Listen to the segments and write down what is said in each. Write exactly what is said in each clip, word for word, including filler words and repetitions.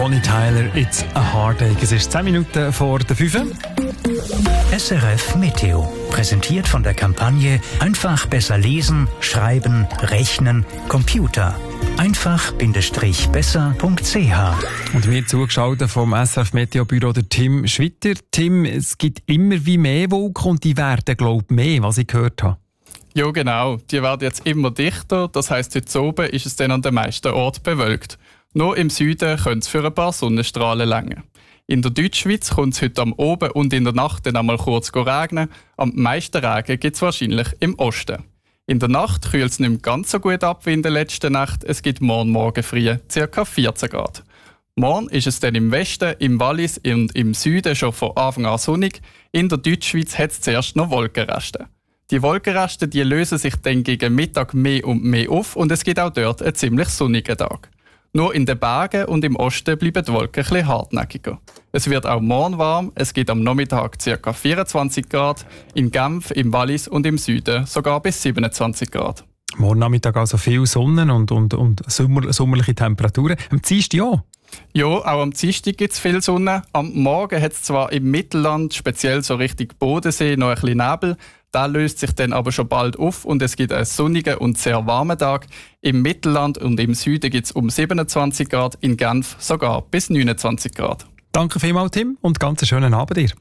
Bonnie Tyler, It's a Heartache. Es ist zehn Minuten vor der fünf. S R F Meteo, präsentiert von der Kampagne Einfach besser lesen, schreiben, rechnen, Computer. einfach-besser punkt c h. Und mir zugeschaltet vom S R F Meteo Büro der Tim Schwitter. Tim, es gibt immer wie mehr Wolken und die werden, glaube ich, mehr, was ich gehört habe. Ja, genau. Die werden jetzt immer dichter. Das heisst, heute oben ist es dann an den meisten Orten bewölkt. Nur im Süden könnte es für ein paar Sonnenstrahlen reichen. In der Deutschschweiz kommt es heute am Oben und in der Nacht dann einmal kurz regnen. Am meisten Regen gibt es wahrscheinlich im Osten. In der Nacht kühlt es nicht mehr ganz so gut ab wie in der letzten Nacht. Es gibt morgen Morgen früh ca. vierzehn Grad. Morgen ist es dann im Westen, im Wallis und im Süden schon von Anfang an sonnig. In der Deutschschweiz hat es zuerst noch Wolkenreste. Die Wolkenreste die lösen sich dann gegen Mittag mehr und mehr auf und es gibt auch dort einen ziemlich sonnigen Tag. Nur in den Bergen und im Osten bleiben die Wolken etwas hartnäckiger. Es wird auch morgen warm, es gibt am Nachmittag ca. vierundzwanzig Grad, in Genf, im Wallis und im Süden sogar bis siebenundzwanzig Grad. Morgen Nachmittag also viel Sonne und, und, und sommer, sommerliche Temperaturen. Am Dienstag ja. Ja, auch am Dienstag gibt es viel Sonne. Am Morgen hat es zwar im Mittelland, speziell so Richtung Bodensee, noch ein bisschen Nebel. Der löst sich dann aber schon bald auf und es gibt einen sonnigen und sehr warmen Tag. Im Mittelland und im Süden gibt es um siebenundzwanzig Grad, in Genf sogar bis neunundzwanzig Grad. Danke vielmals, Tim, und ganz einen schönen Abend dir.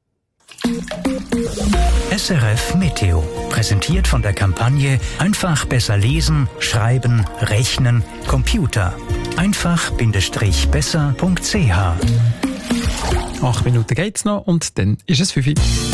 S R F Meteo, präsentiert von der Kampagne Einfach besser lesen, schreiben, rechnen, Computer. einfach-besser punkt c h. Acht Minuten geht's noch und dann ist es fünf.